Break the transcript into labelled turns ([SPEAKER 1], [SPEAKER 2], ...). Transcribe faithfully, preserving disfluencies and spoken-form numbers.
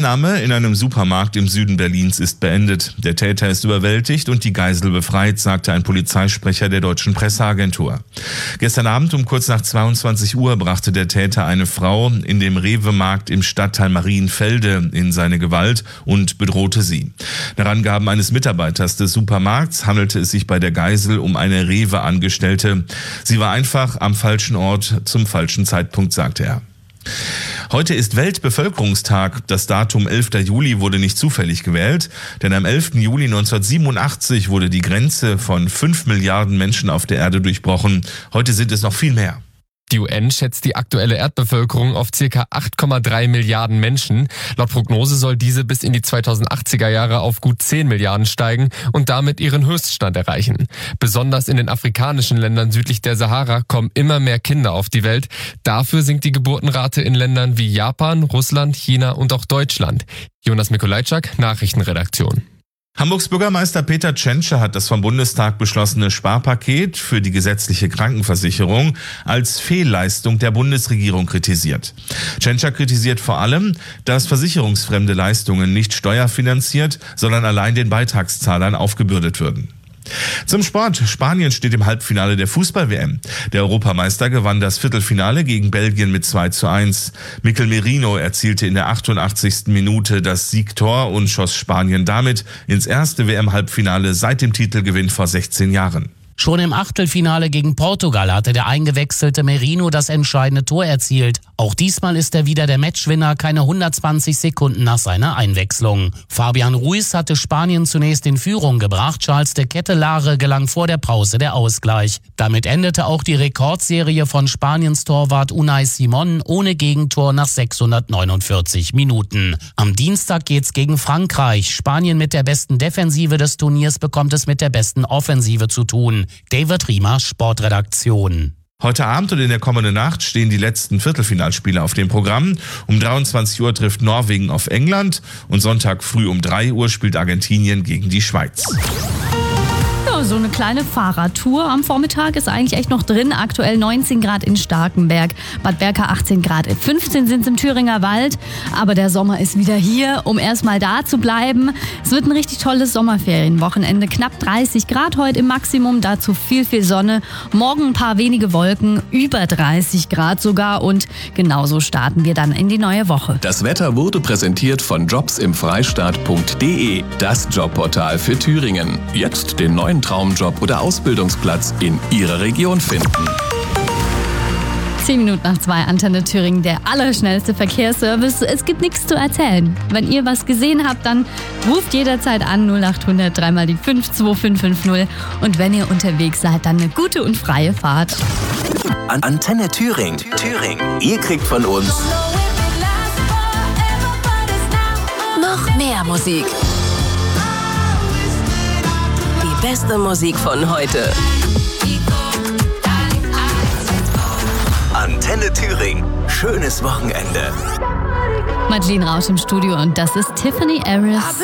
[SPEAKER 1] Festnahme in einem Supermarkt im Süden Berlins ist beendet. Der Täter ist überwältigt und die Geisel befreit, sagte ein Polizeisprecher der deutschen Presseagentur. Gestern Abend um kurz nach zweiundzwanzig Uhr brachte der Täter eine Frau in dem Rewe-Markt im Stadtteil Marienfelde in seine Gewalt und bedrohte sie. Nach Angaben eines Mitarbeiters des Supermarkts handelte es sich bei der Geisel um eine Rewe-Angestellte. Sie war einfach am falschen Ort zum falschen Zeitpunkt, sagte er. Heute ist Weltbevölkerungstag. Das Datum elfter Juli wurde nicht zufällig gewählt, denn am elften Juli neunzehnhundertsiebenundachtzig wurde die Grenze von fünf Milliarden Menschen auf der Erde durchbrochen. Heute sind es noch viel mehr.
[SPEAKER 2] Die U N schätzt die aktuelle Erdbevölkerung auf ca. acht Komma drei Milliarden Menschen. Laut Prognose soll diese bis in die zweitausendachtziger Jahre auf gut zehn Milliarden steigen und damit ihren Höchststand erreichen. Besonders in den afrikanischen Ländern südlich der Sahara kommen immer mehr Kinder auf die Welt. Dafür sinkt die Geburtenrate in Ländern wie Japan, Russland, China und auch Deutschland. Jonas Mikolajczak, Nachrichtenredaktion.
[SPEAKER 1] Hamburgs Bürgermeister Peter Tschentscher hat das vom Bundestag beschlossene Sparpaket für die gesetzliche Krankenversicherung als Fehlleistung der Bundesregierung kritisiert. Tschentscher kritisiert vor allem, dass versicherungsfremde Leistungen nicht steuerfinanziert, sondern allein den Beitragszahlern aufgebürdet würden. Zum Sport. Spanien steht im Halbfinale der Fußball-W M. Der Europameister gewann das Viertelfinale gegen Belgien mit zwei zu eins. Mikel Merino erzielte in der achtundachtzigsten Minute das Siegtor und schoss Spanien damit ins erste W M-Halbfinale seit dem Titelgewinn vor sechzehn Jahren.
[SPEAKER 3] Schon im Achtelfinale gegen Portugal hatte der eingewechselte Merino das entscheidende Tor erzielt. Auch diesmal ist er wieder der Matchwinner, keine hundertzwanzig Sekunden nach seiner Einwechslung. Fabian Ruiz hatte Spanien zunächst in Führung gebracht, Charles de Kettelare gelang vor der Pause der Ausgleich. Damit endete auch die Rekordserie von Spaniens Torwart Unai Simon ohne Gegentor nach sechshundertneunundvierzig Minuten. Am Dienstag geht's gegen Frankreich. Spanien mit der besten Defensive des Turniers bekommt es mit der besten Offensive zu tun. David Riemer, Sportredaktion.
[SPEAKER 1] Heute Abend und in der kommenden Nacht stehen die letzten Viertelfinalspiele auf dem Programm. Um dreiundzwanzig Uhr trifft Norwegen auf England und Sonntag früh um drei Uhr spielt Argentinien gegen die Schweiz.
[SPEAKER 4] Ja, so eine kleine Fahrradtour am Vormittag ist eigentlich echt noch drin. Aktuell neunzehn Grad in Starkenberg, Bad Berka achtzehn Grad, fünfzehn sind es im Thüringer Wald. Aber der Sommer ist wieder hier, um erstmal da zu bleiben. Es wird ein richtig tolles Sommerferienwochenende. Knapp dreißig Grad heute im Maximum, dazu viel, viel Sonne. Morgen ein paar wenige Wolken, über dreißig Grad sogar. Und genauso starten wir dann in die neue Woche.
[SPEAKER 5] Das Wetter wurde präsentiert von jobs im freistaat punkt de, das Jobportal für Thüringen. Jetzt den neuen Traumjob oder Ausbildungsplatz in Ihrer Region finden.
[SPEAKER 4] Zehn Minuten nach zwei, Antenne Thüringen, der allerschnellste Verkehrsservice. Es gibt nichts zu erzählen. Wenn ihr was gesehen habt, dann ruft jederzeit an null acht hundert drei mal die fünf zwei fünf fünf null. Und wenn ihr unterwegs seid, dann eine gute und freie Fahrt.
[SPEAKER 6] An Antenne Thüringen. Thüringen. Ihr kriegt von uns
[SPEAKER 7] noch mehr Musik. Die beste Musik von heute.
[SPEAKER 6] Antenne Thüringen. Schönes Wochenende.
[SPEAKER 4] Madeleine Rausch im Studio und das ist Tiffany Harris.